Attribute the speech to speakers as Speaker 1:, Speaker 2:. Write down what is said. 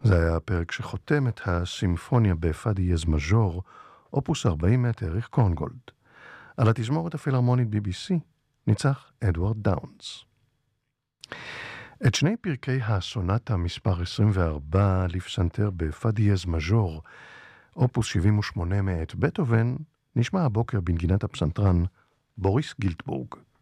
Speaker 1: זה היה הפרק שחותם את הסימפוניה בפא דיאז מז'ור, אופוס 40 מאת אריך קורנגולד. על התזמורת הפילהרמונית BBC ניצח אדוארד דאונס. את שני פרקי הסונטה מספר 24 לפסנתר בפא דיאז מז'ור, אופוס 78 מאת בטהובן, נשמע הבוקר בנגינת הפסנתרן בוריס גילטבורג.